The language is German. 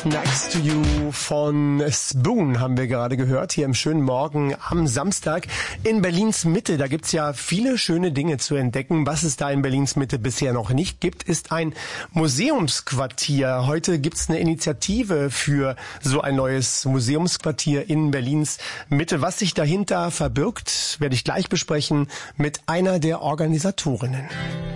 Next to You von Spoon haben wir gerade gehört, hier im schönen Morgen am Samstag in Berlins Mitte. Da gibt's ja viele schöne Dinge zu entdecken. Was es da in Berlins Mitte bisher noch nicht gibt, ist ein Museumsquartier. Heute gibt's eine Initiative für so ein neues Museumsquartier in Berlins Mitte. Was sich dahinter verbirgt, werde ich gleich besprechen mit einer der Organisatorinnen.